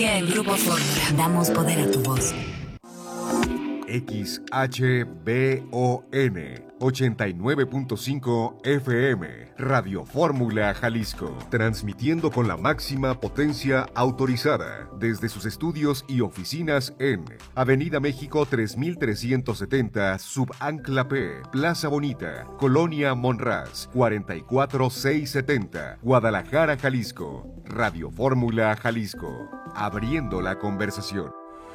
En Grupo Fórmula, damos poder a tu voz. XHBON 89.5 FM, Radio Fórmula Jalisco, transmitiendo con la máxima potencia autorizada desde sus estudios y oficinas en Avenida México 3370, Subancla P, Plaza Bonita, Colonia Monraz, 44670, Guadalajara, Jalisco. Radio Fórmula Jalisco, abriendo la conversación.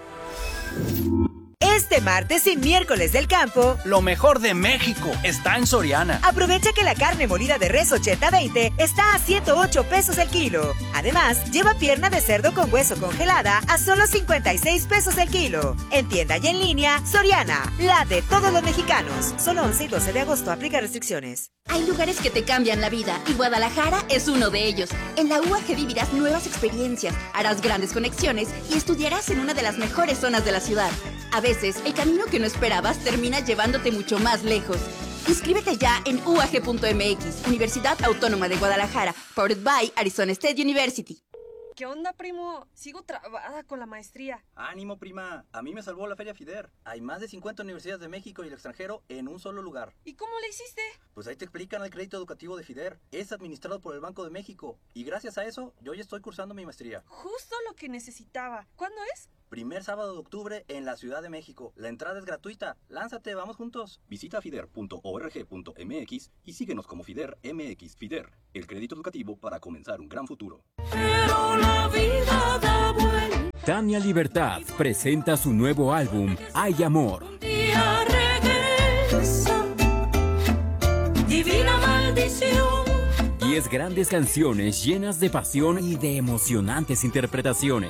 Este martes y miércoles del campo, lo mejor de México está en Soriana. Aprovecha que la carne molida de res 80-20 está a 108 pesos el kilo. Además, lleva pierna de cerdo con hueso congelada a solo 56 pesos el kilo. En tienda y en línea, Soriana, la de todos los mexicanos. Solo 11 y 12 de agosto, aplica restricciones. Hay lugares que te cambian la vida y Guadalajara es uno de ellos. En la UAG vivirás nuevas experiencias, harás grandes conexiones y estudiarás en una de las mejores zonas de la ciudad. A veces, el camino que no esperabas termina llevándote mucho más lejos. Inscríbete ya en UAG.mx, Universidad Autónoma de Guadalajara, powered by Arizona State University. ¿Qué onda, primo? Sigo trabada con la maestría. Ánimo, prima. A mí me salvó la Feria FIDER. Hay más de 50 universidades de México y el extranjero en un solo lugar. ¿Y cómo le hiciste? Pues ahí te explican el crédito educativo de FIDER. Es administrado por el Banco de México. Y gracias a eso, yo ya estoy cursando mi maestría. Justo lo que necesitaba. ¿Cuándo es? Primer sábado de octubre en la Ciudad de México. La entrada es gratuita. Lánzate, vamos juntos. Visita fider.org.mx y síguenos como FIDER MX. FIDER, el crédito educativo para comenzar un gran futuro. Pero la vida da vuelta. Tania Libertad presenta su nuevo álbum, Hay Amor. Un día regresa, divina maldición. 10 grandes canciones llenas de pasión y de emocionantes interpretaciones.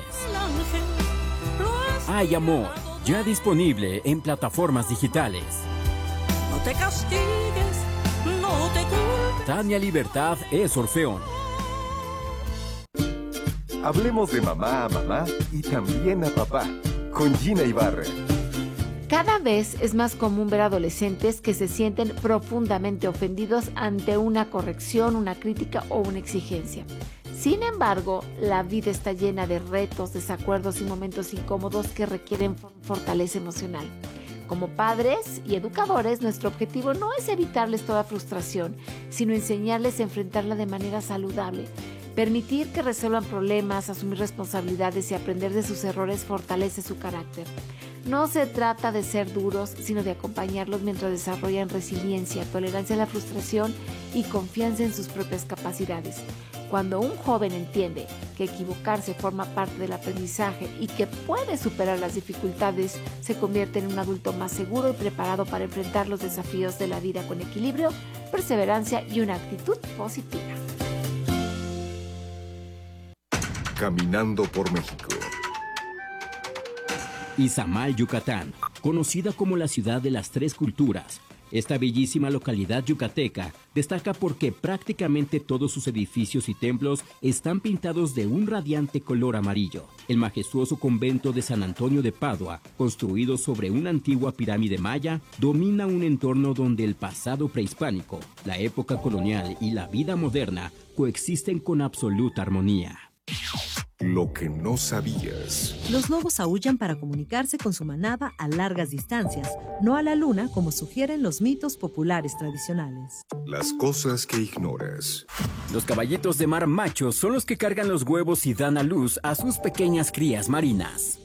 Hay Amor, ya disponible en plataformas digitales. No te castigues, no te culpes. Tania Libertad es Orfeón. Hablemos de mamá a mamá y también a papá, con Gina Ibarra. Cada vez es más común ver adolescentes que se sienten profundamente ofendidos ante una corrección, una crítica o una exigencia. Sin embargo, la vida está llena de retos, desacuerdos y momentos incómodos que requieren fortaleza emocional. Como padres y educadores, nuestro objetivo no es evitarles toda frustración, sino enseñarles a enfrentarla de manera saludable. Permitir que resuelvan problemas, asumir responsabilidades y aprender de sus errores fortalece su carácter. No se trata de ser duros, sino de acompañarlos mientras desarrollan resiliencia, tolerancia a la frustración y confianza en sus propias capacidades. Cuando un joven entiende que equivocarse forma parte del aprendizaje y que puede superar las dificultades, se convierte en un adulto más seguro y preparado para enfrentar los desafíos de la vida con equilibrio, perseverancia y una actitud positiva. Caminando por México. Izamal, Yucatán, conocida como la ciudad de las tres culturas. Esta bellísima localidad yucateca destaca porque prácticamente todos sus edificios y templos están pintados de un radiante color amarillo. El majestuoso convento de San Antonio de Padua, construido sobre una antigua pirámide maya, domina un entorno donde el pasado prehispánico, la época colonial y la vida moderna coexisten con absoluta armonía. Lo que no sabías. Los lobos aúllan para comunicarse con su manada a largas distancias, no a la luna como sugieren los mitos populares tradicionales. Las cosas que ignoras. Los caballitos de mar machos son los que cargan los huevos y dan a luz a sus pequeñas crías marinas.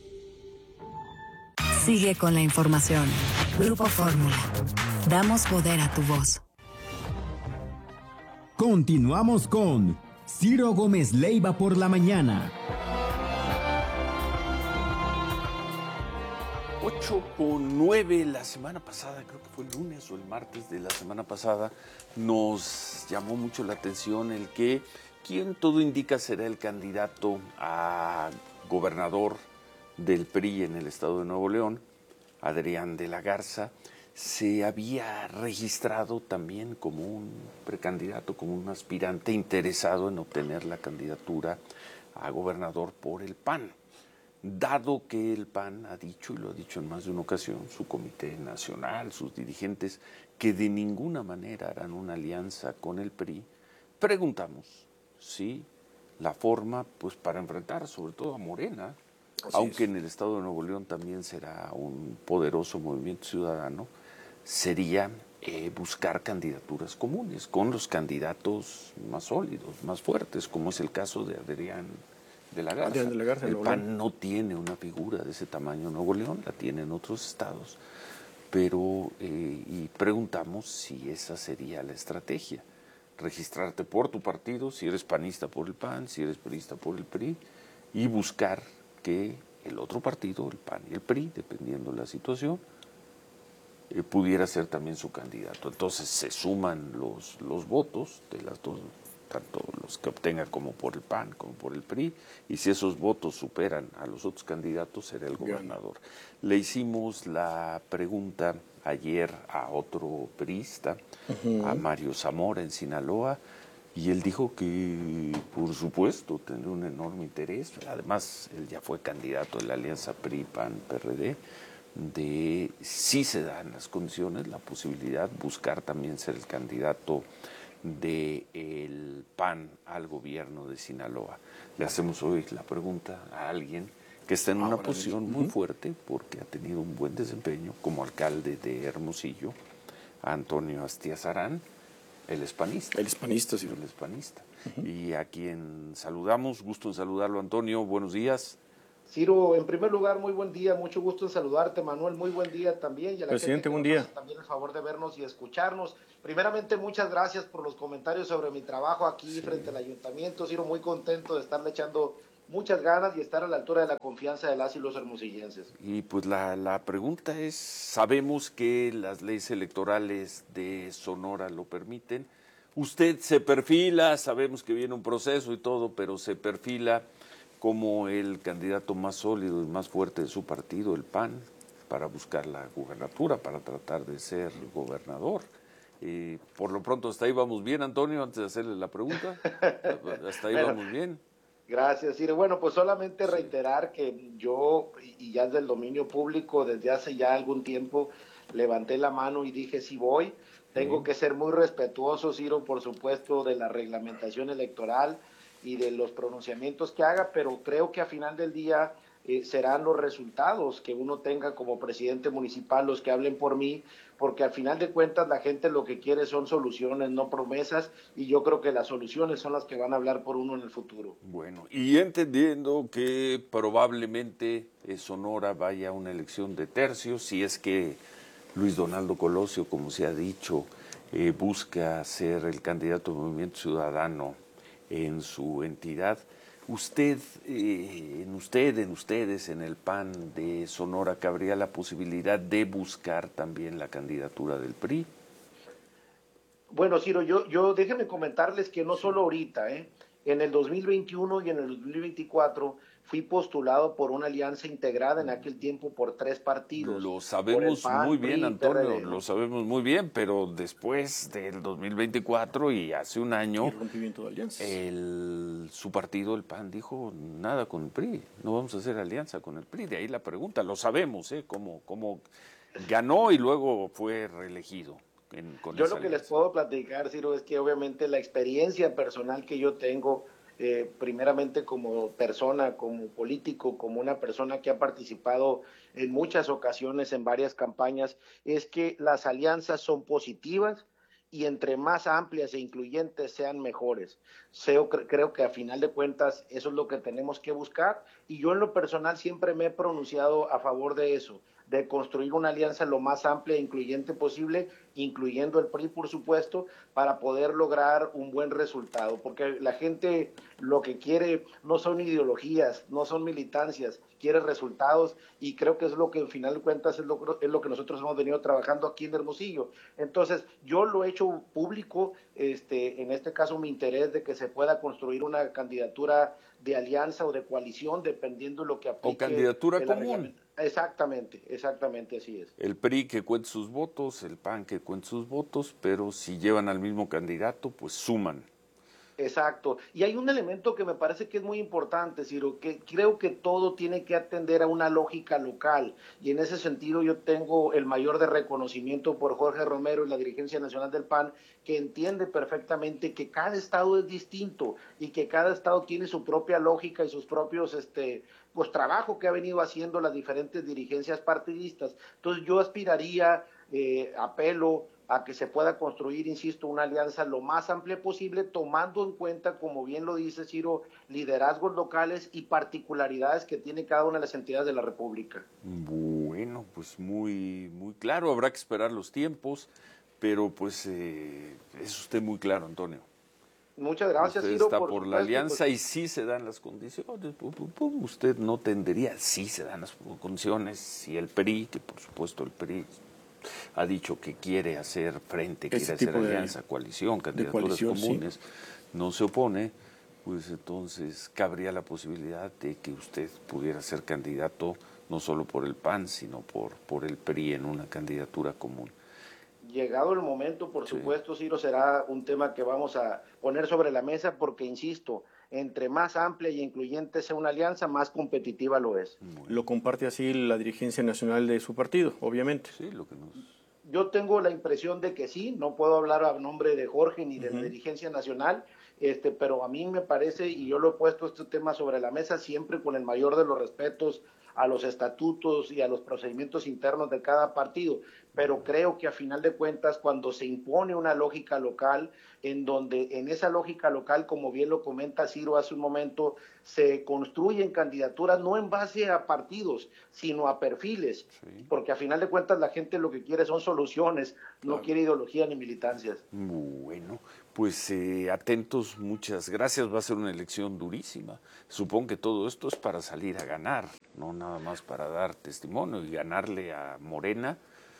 Sigue con la información. Grupo Fórmula. Damos poder a tu voz. Continuamos con Ciro Gómez Leiva por la mañana. 8:09 la semana pasada, creo que fue el lunes o el martes de la semana pasada, nos llamó mucho la atención el que quien todo indica será el candidato a gobernador del PRI en el estado de Nuevo León, Adrián de la Garza, se había registrado también como un precandidato, como un aspirante interesado en obtener la candidatura a gobernador por el PAN, dado que el PAN ha dicho, y lo ha dicho en más de una ocasión, su comité nacional, sus dirigentes, que de ninguna manera harán una alianza con el PRI. Preguntamos si la forma pues para enfrentar sobre todo a Morena, aunque en el estado de Nuevo León también será un poderoso movimiento ciudadano, sería buscar candidaturas comunes con los candidatos más sólidos, más fuertes, como es el caso de Adrián de la Garza. El PAN no tiene una figura de ese tamaño en Nuevo León, la tiene en otros estados, pero y preguntamos si esa sería la estrategia, registrarte por tu partido, si eres panista por el PAN, si eres priista por el PRI, y buscar que el otro partido, el PAN y el PRI, dependiendo de la situación, pudiera ser también su candidato. Entonces se suman los votos de las dos, tanto los que obtengan como por el PAN como por el PRI, y si esos votos superan a los otros candidatos, será el gobernador. Le hicimos la pregunta ayer a otro priista, a Mario Zamora en Sinaloa, y él dijo que, por supuesto, tendría un enorme interés. Además, él ya fue candidato de la alianza PRI-PAN-PRD, de si se dan las condiciones, la posibilidad, buscar también ser el candidato del PAN al gobierno de Sinaloa. Le hacemos hoy la pregunta a alguien que está en una posición muy fuerte porque ha tenido un buen desempeño como alcalde de Hermosillo, a Antonio Astiazarán. El hispanista. El hispanista, sí. El hispanista. Y a quien saludamos, gusto en saludarlo, Antonio, buenos días. Ciro, en primer lugar, muy buen día, mucho gusto en saludarte, Manuel, muy buen día también. Y a la Presidente, gente buen día. También el favor de vernos y escucharnos. Primeramente, muchas gracias por los comentarios sobre mi trabajo aquí frente al ayuntamiento. Ciro, muy contento de estarle echando muchas ganas y estar a la altura de la confianza de las y los hermosillenses. Y pues la pregunta es, sabemos que las leyes electorales de Sonora lo permiten. Usted se perfila, sabemos que viene un proceso y todo, pero se perfila como el candidato más sólido y más fuerte de su partido, el PAN, para buscar la gubernatura, para tratar de ser gobernador. Por lo pronto, hasta ahí vamos bien, Antonio, antes de hacerle la pregunta. Hasta ahí vamos bien. Gracias, Ciro. Bueno, pues solamente reiterar que yo, y ya es del dominio público, desde hace ya algún tiempo, levanté la mano y dije, sí voy. Tengo que ser muy respetuoso, Ciro, por supuesto, de la reglamentación electoral y de los pronunciamientos que haga, pero creo que a final del día serán los resultados que uno tenga como presidente municipal los que hablen por mí, porque al final de cuentas la gente lo que quiere son soluciones, no promesas, y yo creo que las soluciones son las que van a hablar por uno en el futuro. Bueno, y entendiendo que probablemente Sonora vaya a una elección de tercios, si es que Luis Donaldo Colosio, como se ha dicho, busca ser el candidato del Movimiento Ciudadano en su entidad, en ustedes, en el PAN de Sonora, ¿cabría la posibilidad de buscar también la candidatura del PRI? Bueno, Ciro, yo déjenme comentarles que no solo ahorita, en el 2021 y en el 2024 fui postulado por una alianza integrada en aquel tiempo por 3 partidos. Lo sabemos PAN, muy bien, PRI, Antonio, PRD, ¿no? Lo sabemos muy bien, pero después del 2024 y hace un año, El rompimiento de alianzas. su partido, el PAN, dijo nada con el PRI, no vamos a hacer alianza con el PRI. De ahí la pregunta, lo sabemos, cómo ganó y luego fue reelegido. Yo lo que les puedo platicar, Ciro, es que obviamente la experiencia personal que yo tengo, primeramente como persona, como político, como una persona que ha participado en muchas ocasiones en varias campañas, es que las alianzas son positivas y entre más amplias e incluyentes sean mejores. Creo que a final de cuentas eso es lo que tenemos que buscar, y yo en lo personal siempre me he pronunciado a favor de eso, de construir una alianza lo más amplia e incluyente posible, incluyendo el PRI, por supuesto, para poder lograr un buen resultado, porque la gente lo que quiere no son ideologías, no son militancias, quiere resultados, y creo que es lo que al final de cuentas es lo que nosotros hemos venido trabajando aquí en Hermosillo. Entonces, yo lo he hecho público, en este caso mi interés de que se pueda construir una candidatura de alianza o de coalición, dependiendo de lo que aplique. O candidatura común. Exactamente, así es. El PRI que cuente sus votos, el PAN que cuente sus votos, pero si llevan al mismo candidato, pues suman. Exacto. Y hay un elemento que me parece que es muy importante, Ciro, que creo que todo tiene que atender a una lógica local. Y en ese sentido yo tengo el mayor de reconocimiento por Jorge Romero y la dirigencia nacional del PAN, que entiende perfectamente que cada estado es distinto y que cada estado tiene su propia lógica y sus propios pues trabajo que ha venido haciendo las diferentes dirigencias partidistas. Entonces yo aspiraría, apelo a que se pueda construir, insisto, una alianza lo más amplia posible, tomando en cuenta, como bien lo dice Ciro, liderazgos locales y particularidades que tiene cada una de las entidades de la República. Bueno, pues muy claro, habrá que esperar los tiempos, pero pues es usted muy claro, Antonio. Muchas gracias, usted Ciro. Está por la alianza, pues, y sí se dan las condiciones. Usted no tendería, sí se dan las condiciones, si el PRI, que por supuesto el PRI ha dicho que quiere hacer frente, quiere hacer alianza, coalición, candidaturas comunes, sí, no se opone, pues entonces cabría la posibilidad de que usted pudiera ser candidato no solo por el PAN, sino por el PRI en una candidatura común. Llegado el momento, por supuesto, Ciro, será un tema que vamos a poner sobre la mesa porque, insisto, entre más amplia y incluyente sea una alianza, más competitiva lo es. Lo comparte así la dirigencia nacional de su partido, obviamente. Sí, lo que nos... Yo tengo la impresión de que sí, no puedo hablar a nombre de Jorge ni de la dirigencia nacional, pero a mí me parece, y yo lo he puesto este tema sobre la mesa siempre con el mayor de los respetos a los estatutos y a los procedimientos internos de cada partido, pero creo que a final de cuentas cuando se impone una lógica local, en donde en esa lógica local, como bien lo comenta Ciro hace un momento, se construyen candidaturas no en base a partidos, sino a perfiles, porque a final de cuentas la gente lo que quiere son soluciones, no quiere ideología ni militancias. Bueno, pues atentos, muchas gracias, va a ser una elección durísima. Supongo que todo esto es para salir a ganar, no nada más para dar testimonio y ganarle a Morena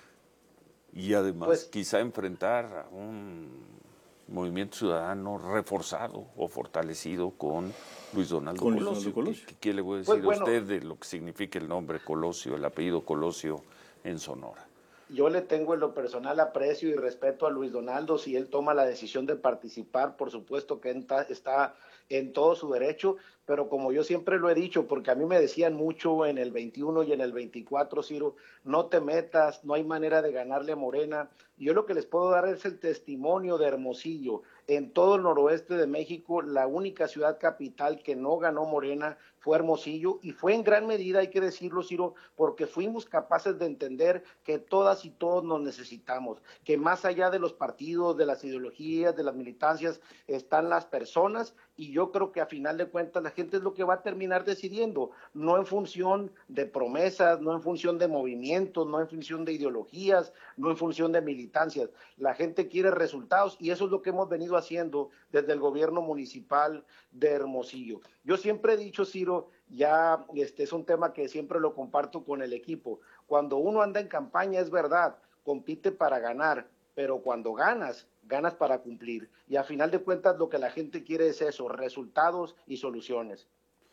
y además pues, quizá enfrentar a un movimiento ciudadano reforzado o fortalecido con Luis Donaldo Colosio. ¿Qué le voy a decir a usted de lo que significa el nombre Colosio, el apellido Colosio en Sonora? Yo le tengo en lo personal aprecio y respeto a Luis Donaldo. Si él toma la decisión de participar, por supuesto que está en todo su derecho, pero como yo siempre lo he dicho, porque a mí me decían mucho en el 21 y en el 24, Ciro, no te metas, no hay manera de ganarle a Morena. Yo lo que les puedo dar es el testimonio de Hermosillo. En todo el noroeste de México, la única ciudad capital que no ganó Morena fue Hermosillo, y fue en gran medida, hay que decirlo, Ciro, porque fuimos capaces de entender que todas y todos nos necesitamos, que más allá de los partidos, de las ideologías, de las militancias, están las personas, y yo creo que a final de cuentas la gente es lo que va a terminar decidiendo, no en función de promesas, no en función de movimientos, no en función de ideologías, no en función de militancias. La gente quiere resultados, y eso es lo que hemos venido haciendo desde el gobierno municipal de Hermosillo. Yo siempre he dicho, Ciro, ya es un tema que siempre lo comparto con el equipo, cuando uno anda en campaña es verdad, compite para ganar, pero cuando ganas para cumplir, y a final de cuentas lo que la gente quiere es eso, resultados y soluciones.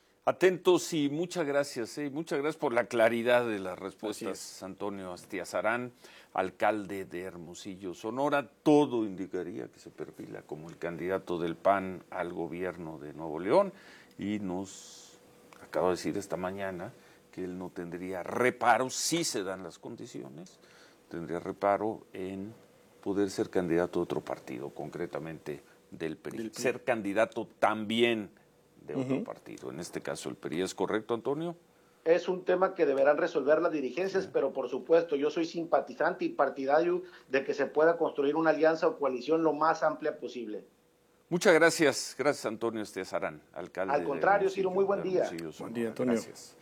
Atentos y muchas gracias por la claridad de las respuestas, Antonio Astiazarán, alcalde de Hermosillo, Sonora. Todo indicaría que se perfila como el candidato del PAN al gobierno de Nuevo León, y nos acaba de decir esta mañana que él no tendría reparo, si se dan las condiciones, tendría reparo en poder ser candidato de otro partido, concretamente del PRI. Ser candidato también de otro partido, en este caso el PRI. ¿Es correcto, Antonio? Es un tema que deberán resolver las dirigencias, pero por supuesto yo soy simpatizante y partidario de que se pueda construir una alianza o coalición lo más amplia posible. Muchas gracias. Gracias, Antonio Astiazarán, alcalde. Al contrario, Ciro, muy buen día. Buen día, Antonio. Gracias.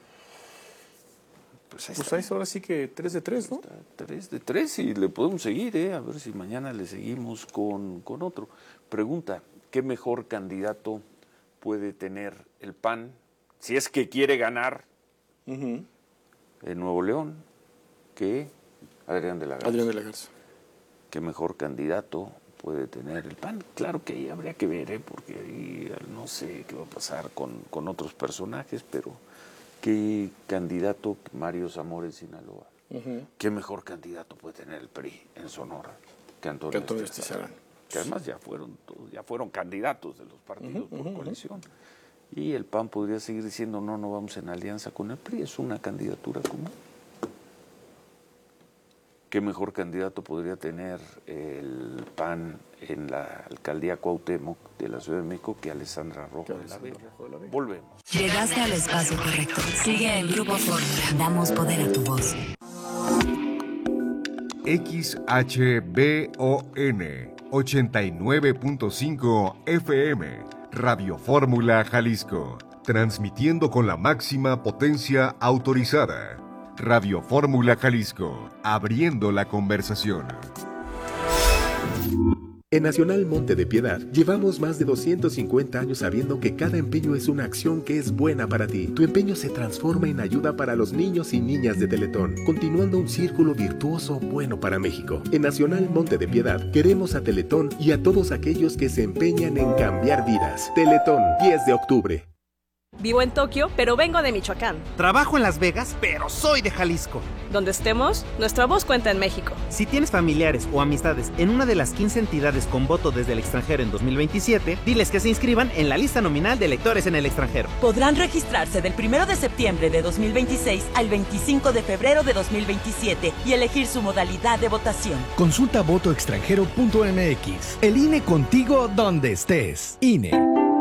Pues ahí ahora sí que 3 de 3, ¿no? 3 de 3, y le podemos seguir, a ver si mañana le seguimos con otro. Pregunta, ¿qué mejor candidato puede tener el PAN, si es que quiere ganar en Nuevo León, que Adrián de la Garza? Adrián de la Garza. ¿Qué mejor candidato puede tener el PAN? Claro que ahí habría que ver, porque ahí no sé qué va a pasar con otros personajes, pero ¿qué candidato? Mario Zamora en Sinaloa. ¿Qué mejor candidato puede tener el PRI en Sonora que Antonio Astiazarán? que además ya fueron candidatos de los partidos por coalición. Y el PAN podría seguir diciendo, no vamos en alianza con el PRI, es una candidatura común. ¿Qué mejor candidato podría tener el PAN en la alcaldía Cuauhtémoc de la Ciudad de México que Alessandra Rojo de la Vega? Volvemos. Llegaste al espacio correcto. Sigue el Grupo Fórmula. Damos poder a tu voz. XHBON 89.5 FM Radio Fórmula Jalisco, transmitiendo con la máxima potencia autorizada. Radio Fórmula Jalisco, abriendo la conversación. En Nacional Monte de Piedad, llevamos más de 250 años sabiendo que cada empeño es una acción que es buena para ti. Tu empeño se transforma en ayuda para los niños y niñas de Teletón, continuando un círculo virtuoso bueno para México. En Nacional Monte de Piedad, queremos a Teletón y a todos aquellos que se empeñan en cambiar vidas. Teletón, 10 de octubre. Vivo en Tokio, pero vengo de Michoacán. Trabajo en Las Vegas, pero soy de Jalisco. Donde estemos, nuestra voz cuenta en México. Si tienes familiares o amistades en una de las 15 entidades con voto desde el extranjero en 2027, diles que se inscriban en la lista nominal de electores en el extranjero. Podrán registrarse del 1 de septiembre de 2026 al 25 de febrero de 2027 y elegir su modalidad de votación. Consulta votoextranjero.mx. El INE contigo donde estés. INE.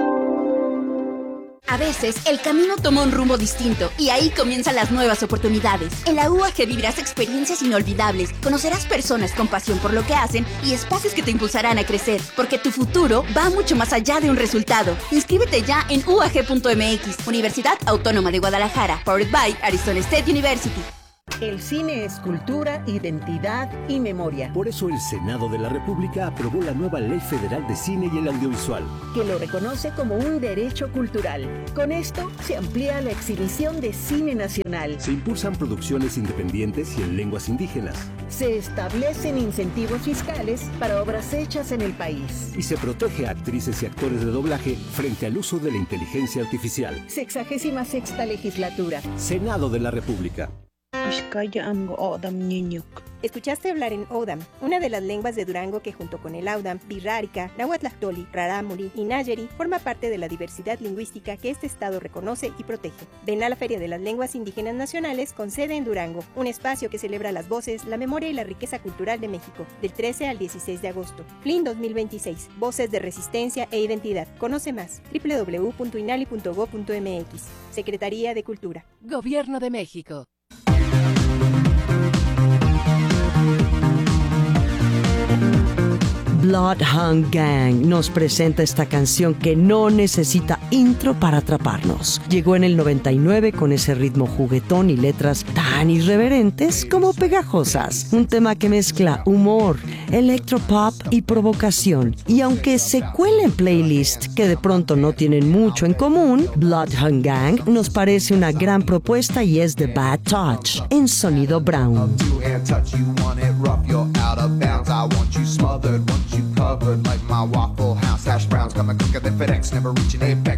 A veces, el camino toma un rumbo distinto y ahí comienzan las nuevas oportunidades. En la UAG vivirás experiencias inolvidables, conocerás personas con pasión por lo que hacen y espacios que te impulsarán a crecer, porque tu futuro va mucho más allá de un resultado. Inscríbete ya en uag.mx, Universidad Autónoma de Guadalajara, powered by Arizona State University. El cine es cultura, identidad y memoria. Por eso el Senado de la República aprobó la nueva Ley Federal de Cine y el Audiovisual, que lo reconoce como un derecho cultural. Con esto se amplía la exhibición de cine nacional. Se impulsan producciones independientes y en lenguas indígenas. Se establecen incentivos fiscales para obras hechas en el país. Y se protege a actrices y actores de doblaje frente al uso de la inteligencia artificial. 66ª legislatura. Senado de la República. Escuchaste hablar en Odam, una de las lenguas de Durango que junto con el Audam, Birrárica, Nahuatlahtoli, Rarámuri y Nayeri forma parte de la diversidad lingüística que este estado reconoce y protege. Ven a la Feria de las Lenguas Indígenas Nacionales con sede en Durango, un espacio que celebra las voces, la memoria y la riqueza cultural de México, del 13 al 16 de agosto. FLIN 2026, Voces de Resistencia e Identidad. Conoce más, www.inali.gov.mx. Secretaría de Cultura. Gobierno de México. Bloodhound Gang nos presenta esta canción que no necesita intro para atraparnos. Llegó en el 99 con ese ritmo juguetón y letras tan irreverentes como pegajosas. Un tema que mezcla humor, electropop y provocación. Y aunque se cuela en playlists que de pronto no tienen mucho en común, Bloodhound Gang nos parece una gran propuesta y es The Bad Touch en Sonido Brown. You covered like my Waffle House. Hash browns coming quicker than FedEx, never reaching apex.